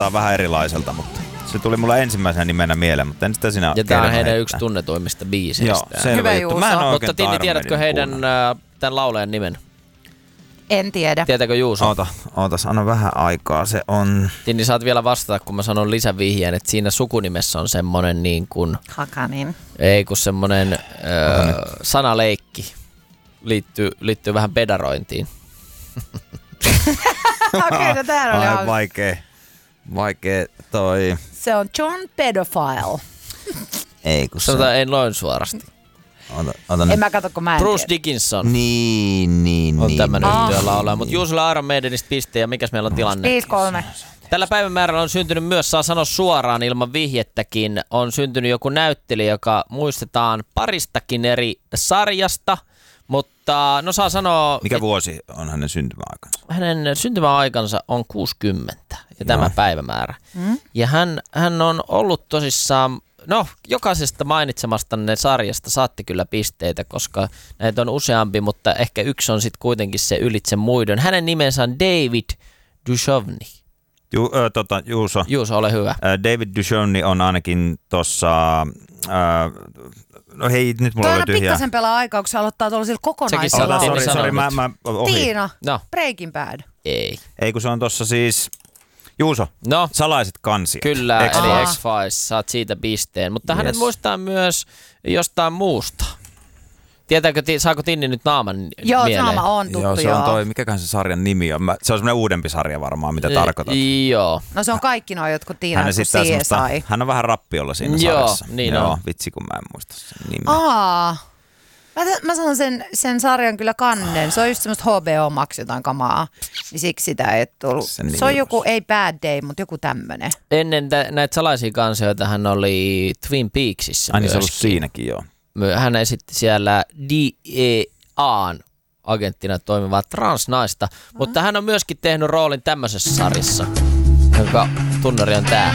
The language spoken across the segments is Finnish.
kuulostaa vähän erilaiselta, mutta se tuli mulle ensimmäisenä nimenä mieleen, mutta en sitä sinä. Ja tää on heidän yksi tunnetuimmista biiseistä. Joo, selvä juttu. Mä en ole mutta Tinni, tiedätkö heidän tämän laulajan nimen? En tiedä. Tietääkö Juuso? Ootas, anna vähän aikaa. Se on... Tinni, saat vielä vastata, kun mä sanon lisävihjeen, että siinä sukunimessä on semmonen niin kuin... Hakanin. Ei, kun semmonen sanaleikki. Liittyy vähän pedarointiin. Okei, no täällä oli hauska. Vaikea toi... Se on John Pedophile. Ei, kun se... En noin suorasti. En mä katso, kun mä en Bruce tiedä. Dickinson. Niin. On tämmönen yhtiö laulaja. Mutta Juusolla Iron Maidenista piste, ja mikäs meillä on tilanne? 5-3. Tällä päivämäärällä on syntynyt myös, saa sanoa suoraan ilman vihjettäkin, on syntynyt joku näyttelijä, joka muistetaan paristakin eri sarjasta, mutta no saa sanoa... Mikä vuosi on hänen syntymäaikansa? Hänen syntymäaikansa on 60 ja tämä päivämäärä. Ja hän on ollut tosissaan, no jokaisesta mainitsemastanne sarjasta saatte kyllä pisteitä, koska näitä on useampi, mutta ehkä yksi on sitten kuitenkin se ylitse muiden. Hänen nimensä on David Duchovny. Juuso. Juuso, ole hyvä. David Duchovny on ainakin tossa... no hei, nyt mulla oli tyhjää. Pikkasen pelaa aikaa, kun se aloittaa tuollaisilla kokonaisilla. Sori, mä ohi. Tiina, Breaking Bad. Ei, kun se on tossa siis... Juuso, salaiset kansiot. Kyllä, eli X-Files, saat siitä pisteen. Mutta hänet muistaa myös jostain muusta. Tietääkö, saako Tinni nyt naaman mieleen? Joo, naama on tuttu, joo. Se on toi, mikäköhän se sarjan nimi on? Se on semmoinen uudempi sarja varmaan, mitä tarkoitat. Joo. No se on kaikki nuo jotkut Tiina, kun CSI. Hän on vähän rappiolla siinä sarjassa. Niin joo, on. vitsi kun mä en muista sen nimeä. Mä sanon sen sarjan kyllä kannen. Se on just semmoista HBO-maksu jotain kamaa. Niin siksi sitä ei tullut. Se on joku, ei Bad Day, mutta joku tämmönen. Ennen näitä salaisia kansioita hän oli Twin Peaksissa. Niin se on ollut siinäkin, joo. Hän esitti siellä DEAn agenttina toimivaa transnaista, mutta hän on myöskin tehnyt roolin tämmöisessä sarjassa, jonka tunnari on tää.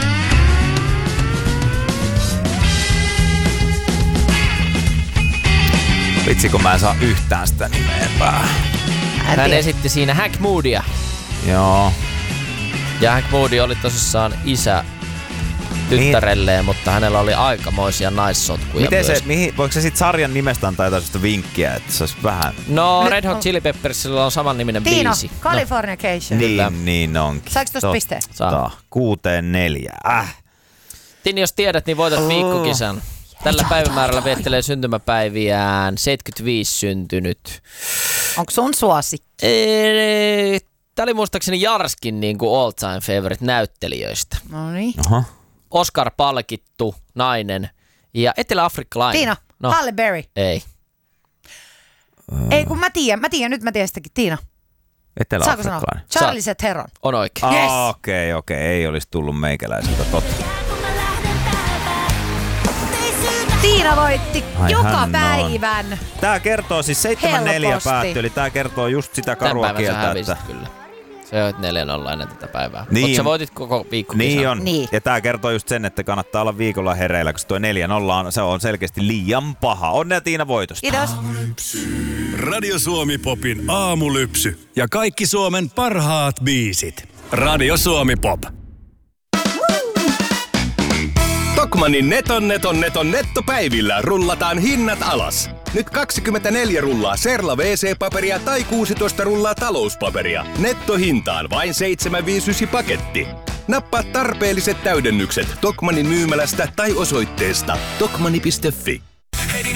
Vitsi, kun mä en saa yhtään sitä nimeä päähän. Hän esitti siinä Hank Moodia. Joo. Ja Hank Moody oli tosissaan isä tyttärelleen, mutta hänellä oli aikamoisia naissotkuja. Miten myös. voiko se sitten sarjan nimestä antaa jotain sellaista vinkkiä, että se olisi vähän... No, Red Hot Chili Peppersillä on saman niminen biisi. Californication. Niin onkin. Saiko tuosta pisteen? Saa. 6-4. Tinni, jos tiedät, niin voitat viikkokisan. Tällä päivämäärällä viettelee syntymäpäiviään 75 syntynyt. Onko sun suosikki? Tämä oli muistaakseni Jarskin niin kuin all time favorite näyttelijöistä. No niin. Oscar-palkittu nainen ja etelä-afrikkalainen. Tiina, Halle Berry. Ei. Ei, kun mä tiedän sitäkin. Tiina. Etelä-afrikkalainen. Charlize Theron. On oikein. Yes. Okei. Ei olisi tullut meikäläiseltä totta. Tiina voitti joka päivän. Tää kertoo siis 7-4 päättyi, eli tää kertoo just sitä karua kieltä. Että... Kyllä. Se on 4-0 ennen tätä päivää. Niin. Mutta sä voitit koko viikkokisan. Niin on. Niin. Ja tää kertoo just sen, että kannattaa olla viikolla hereillä, koska tuo 4-0 se on selkeästi liian paha. Onnea Tiina voitosta. Kiitos. Radio Suomi Popin aamulypsy ja kaikki Suomen parhaat biisit. Radio Suomi Pop. Tokmannin neton nettopäivillä rullataan hinnat alas. Nyt 24 rullaa Serla WC-paperia tai 16 rullaa talouspaperia. Nettohintaan vain 7,59 paketti. Nappaa tarpeelliset täydennykset Tokmannin myymälästä tai osoitteesta tokmanni.fi.